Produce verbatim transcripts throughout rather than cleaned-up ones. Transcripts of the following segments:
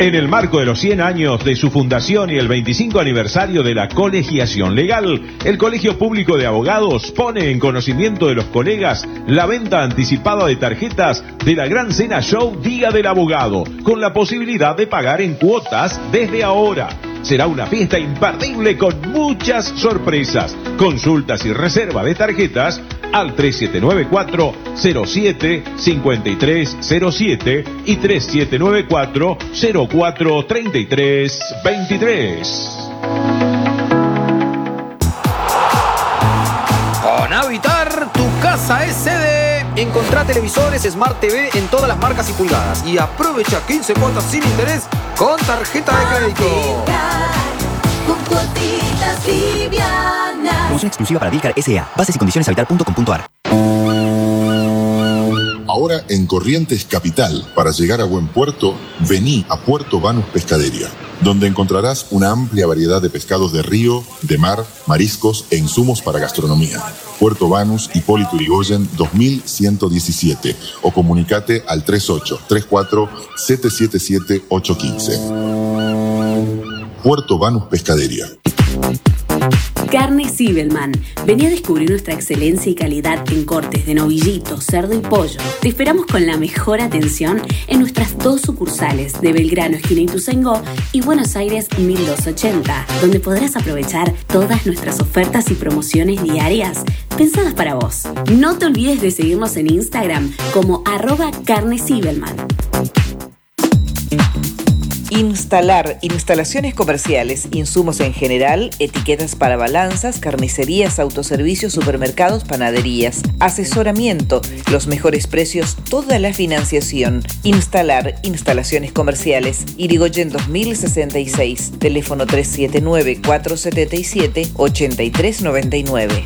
En el marco de los cien años de su fundación y el veinticinco aniversario de la colegiación legal, el Colegio Público de Abogados pone en conocimiento de los colegas la venta anticipada de tarjetas de la Gran Cena Show Día del Abogado, con la posibilidad de pagar en cuotas desde ahora. Será una fiesta imperdible con muchas sorpresas. Consultas y reserva de tarjetas al tres siete nueve cuatro cero siete cinco tres cero siete y tres siete nueve cuatro cero cuatro tres tres dos tres. Con Habitar, tu casa es sede. Encontrá televisores Smart T V en todas las marcas y pulgadas y aprovecha quince cuotas sin interés con tarjeta de crédito. Con cuotitas livianas. Promoción exclusiva para Vilcar S A. Bases y condiciones habitar punto com punto a r. Ahora en Corrientes Capital, para llegar a buen puerto, vení a Puerto Banús Pescadería, donde encontrarás una amplia variedad de pescados de río, de mar, mariscos e insumos para gastronomía. Puerto Banús, Hipólito Yrigoyen dos mil ciento diecisiete o comunicate al tres ocho tres cuatro siete siete siete ocho uno cinco. Puerto Banús Pescadería. Carne Zibelman. Vení a descubrir nuestra excelencia y calidad en cortes de novillito, cerdo y pollo. Te esperamos con la mejor atención en nuestras dos sucursales de Belgrano, esquina Ituzaingó, y Buenos Aires mil doscientos ochenta, donde podrás aprovechar todas nuestras ofertas y promociones diarias pensadas para vos. No te olvides de seguirnos en Instagram como arroba Carne Zibelman. Instalar, instalaciones comerciales, insumos en general, etiquetas para balanzas, carnicerías, autoservicios, supermercados, panaderías, asesoramiento, los mejores precios, toda la financiación. Instalar, instalaciones comerciales, Irigoyen dos mil sesenta y seis, teléfono tres siete nueve cuatro siete siete ocho tres nueve nueve.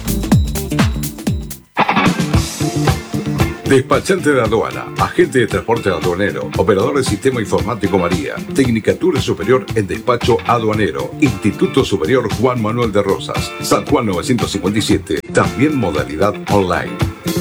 Despachante de aduana, agente de transporte aduanero, operador de sistema informático María, Tecnicatura Superior en Despacho Aduanero, Instituto Superior Juan Manuel de Rosas, San Juan novecientos cincuenta y siete, también modalidad online.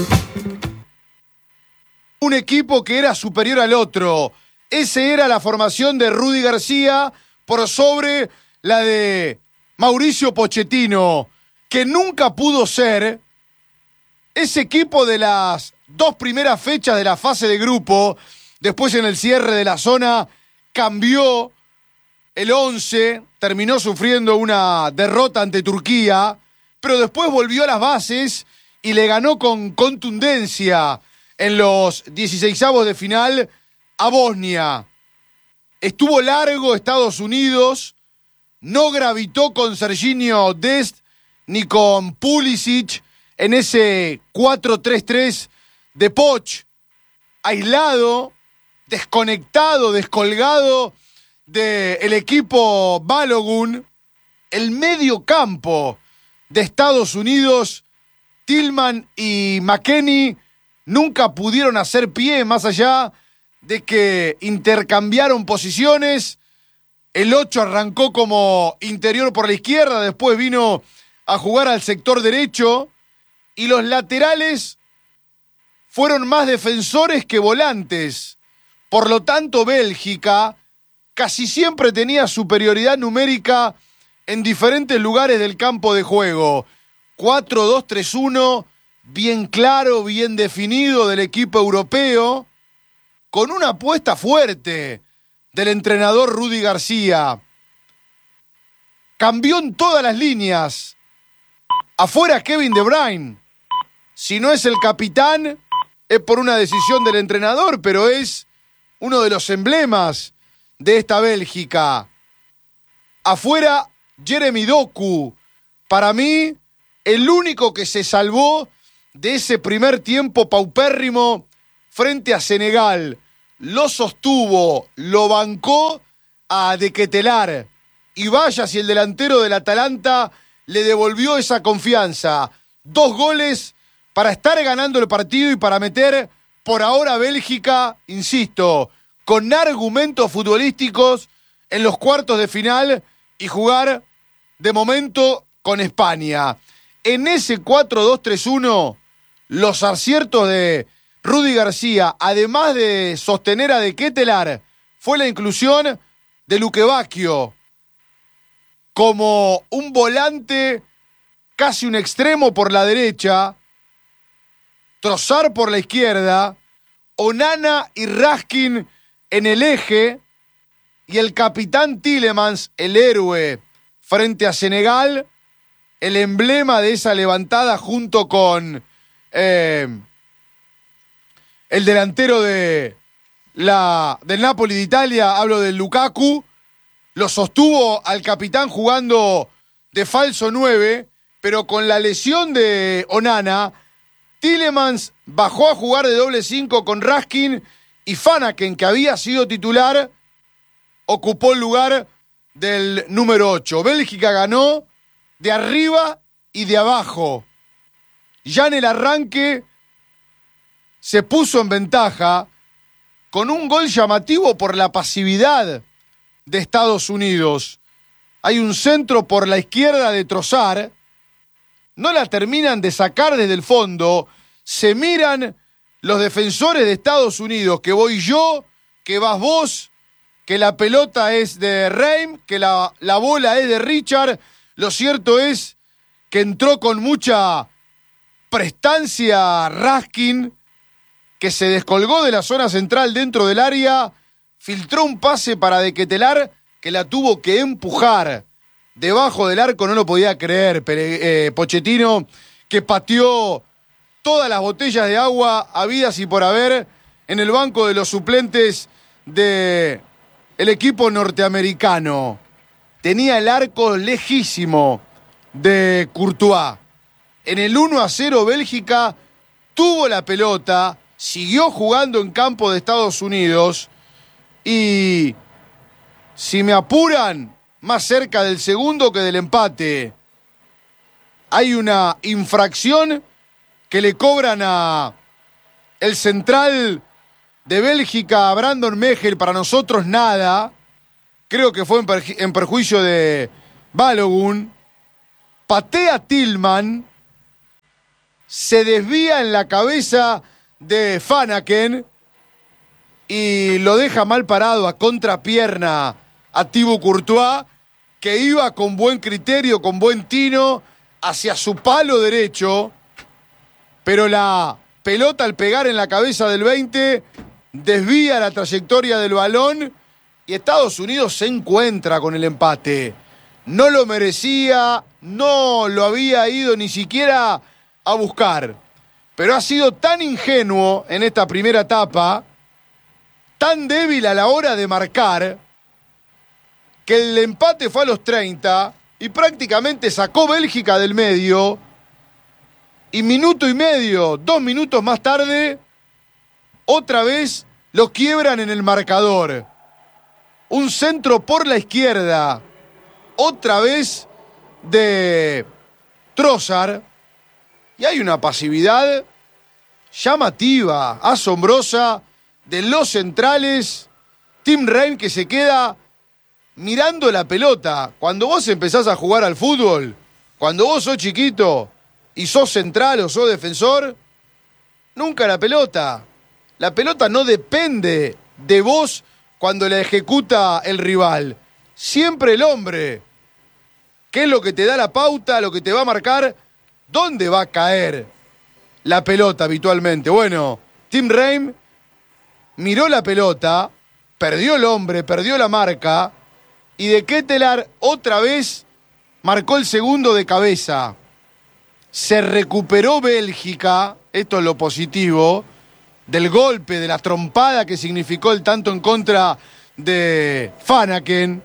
Un equipo que era superior al otro. Esa era la formación de Rudy García por sobre la de Mauricio Pochettino, que nunca pudo ser ese equipo de las dos primeras fechas de la fase de grupo. Después, en el cierre de la zona, cambió el once, terminó sufriendo una derrota ante Turquía, pero después volvió a las bases y le ganó con contundencia en los dieciseisavos de final a Bosnia. Estuvo largo Estados Unidos, no gravitó con Serginho Dest ni con Pulisic en ese cuatro tres tres de Poch, aislado, desconectado, descolgado del equipo Balogun. El medio campo de Estados Unidos, Tillman y McKennie, nunca pudieron hacer pie, más allá de que intercambiaron posiciones. El ocho arrancó como interior por la izquierda, después vino a jugar al sector derecho, y los laterales fueron más defensores que volantes. Por lo tanto, Bélgica casi siempre tenía superioridad numérica en diferentes lugares del campo de juego. cuatro dos tres uno, bien claro, bien definido del equipo europeo, con una apuesta fuerte del entrenador Rudy García. Cambió en todas las líneas. Afuera Kevin De Bruyne. Si no es el capitán, es por una decisión del entrenador, pero es uno de los emblemas de esta Bélgica. Afuera, Jeremy Doku. Para mí, el único que se salvó de ese primer tiempo paupérrimo frente a Senegal. Lo sostuvo, lo bancó a De Ketelaere. Y vaya si el delantero del Atalanta le devolvió esa confianza. Dos goles para estar ganando el partido y para meter por ahora a Bélgica, insisto, con argumentos futbolísticos en los cuartos de final y jugar de momento con España. En ese cuatro dos tres uno, los aciertos de Rudy García, además de sostener a De Ketelaere, fue la inclusión de Luquevacchio como un volante, casi un extremo por la derecha, Trossard por la izquierda, Onana y Raskin en el eje, y el capitán Tielemans, el héroe frente a Senegal, el emblema de esa levantada junto con eh, el delantero de la, del Napoli de Italia, hablo del Lukaku, lo sostuvo al capitán jugando de falso nueve, pero con la lesión de Onana, Tielemans bajó a jugar de doble cinco con Raskin, y Fanaken, que había sido titular, ocupó el lugar del número ocho. Bélgica ganó de arriba y de abajo. Ya en el arranque se puso en ventaja con un gol llamativo por la pasividad de Estados Unidos. Hay un centro por la izquierda de Trossard, no la terminan de sacar desde el fondo, se miran los defensores de Estados Unidos, que voy yo, que vas vos, que la pelota es de Reim, que la, la bola es de Richard. Lo cierto es que entró con mucha prestancia Raskin, que se descolgó de la zona central dentro del área, filtró un pase para De Ketelaere, que la tuvo que empujar debajo del arco, no lo podía creer, Pere, eh, Pochettino, que pateó todas las botellas de agua habidas y por haber en el banco de los suplentes de el equipo norteamericano. Tenía el arco lejísimo de Courtois. En el uno a cero Bélgica tuvo la pelota, siguió jugando en campo de Estados Unidos y, si me apuran, más cerca del segundo que del empate. Hay una infracción que le cobran a el central de Bélgica, a Brandon Mechel, para nosotros nada. Creo que fue en, perju- en perjuicio de Balogun. Patea Tillman, se desvía en la cabeza de Fanaken y lo deja mal parado a contrapierna a Thibaut Courtois, que iba con buen criterio, con buen tino, hacia su palo derecho, pero la pelota, al pegar en la cabeza del veinte, desvía la trayectoria del balón y Estados Unidos se encuentra con el empate. No lo merecía, no lo había ido ni siquiera a buscar, pero ha sido tan ingenuo en esta primera etapa, tan débil a la hora de marcar, que el empate fue a los treinta y prácticamente sacó Bélgica del medio, y minuto y medio, dos minutos más tarde, otra vez lo quiebran en el marcador. Un centro por la izquierda, otra vez de Trossard, y hay una pasividad llamativa, asombrosa, de los centrales. Tim Reim, que se queda mirando la pelota. Cuando vos empezás a jugar al fútbol, cuando vos sos chiquito y sos central o sos defensor, nunca la pelota. La pelota no depende de vos cuando la ejecuta el rival. Siempre el hombre. ¿Qué es lo que te da la pauta, lo que te va a marcar dónde va a caer la pelota habitualmente? Bueno, Tim Reim miró la pelota, perdió el hombre, perdió la marca, y De Ketelaere otra vez marcó el segundo de cabeza. Se recuperó Bélgica, esto es lo positivo, del golpe, de la trompada que significó el tanto en contra de Fanaken,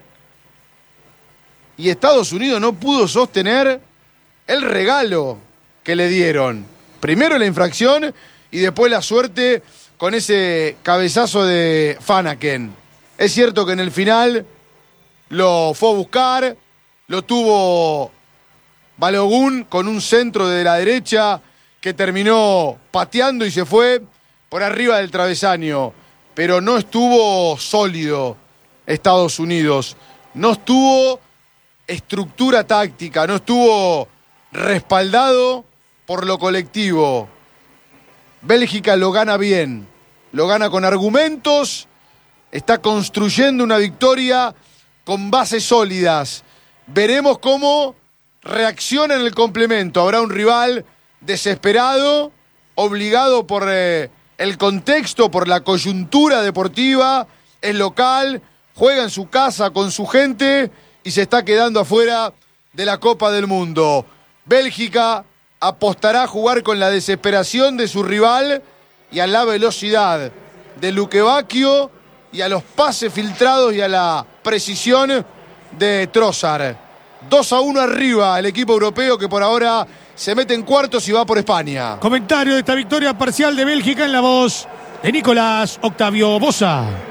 y Estados Unidos no pudo sostener el regalo que le dieron. Primero la infracción y después la suerte con ese cabezazo de Fanaken. Es cierto que en el final lo fue a buscar, lo tuvo Balogun con un centro de la derecha que terminó pateando y se fue por arriba del travesaño, pero no estuvo sólido Estados Unidos, no estuvo estructura táctica, no estuvo respaldado por lo colectivo. Bélgica lo gana bien, lo gana con argumentos está construyendo una victoria con bases sólidas. Veremos cómo reacciona en el complemento. Habrá un rival desesperado, obligado por eh, el contexto, por la coyuntura deportiva, es local, juega en su casa con su gente y se está quedando afuera de la Copa del Mundo. Bélgica apostará a jugar con la desesperación de su rival y a la velocidad de Luque Bacchio y a los pases filtrados y a la precisión de Trossard. dos a uno arriba el equipo europeo que por ahora se mete en cuartos y va por España. Comentario de esta victoria parcial de Bélgica en la voz de Nicolás Octavio Bosa.